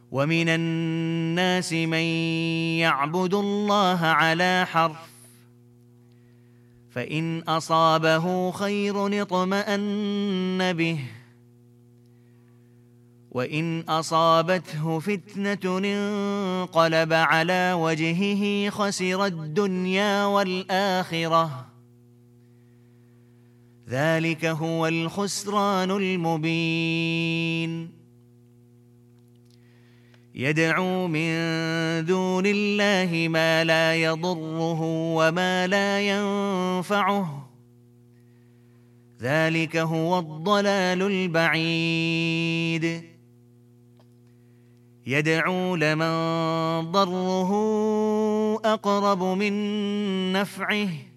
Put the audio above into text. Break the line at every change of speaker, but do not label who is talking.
ومن الناس من يعبد الله على حرف، فإن أصابه خير اطمأن به، وإن أصابته فتنة انقلب على وجهه خسر الدنيا والآخرة، ذلك هو الخسران المبين. يدعو من دون الله ما لا يضره وما لا ينفعه، ذلك هو الضلال البعيد. يدعو لمن ضره أقرب من نفعه،